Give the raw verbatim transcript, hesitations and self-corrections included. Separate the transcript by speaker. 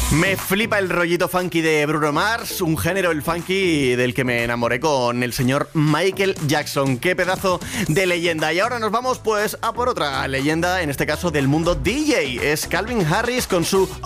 Speaker 1: Me flipa el rollito funky de Bruno Mars, un género, el funky, del que me enamoré con el señor Michael Jackson. ¡Qué pedazo de leyenda! Y ahora nos vamos pues a por otra leyenda, en este caso del mundo D J. Es Calvin Harris con su